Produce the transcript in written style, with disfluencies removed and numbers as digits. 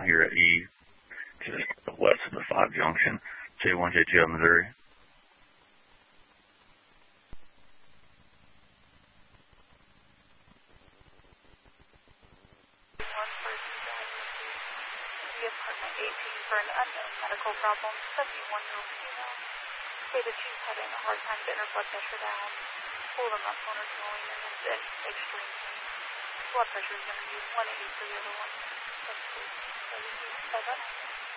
here at E, just west of the 5 junction, 2122 Missouri. Apartment 18 for an unknown medical problem, 71-year-old female. Stated she's having a hard time getting her blood pressure down. Pull them up on her going and is in extreme pain. Blood pressure is going to be 183 over 172.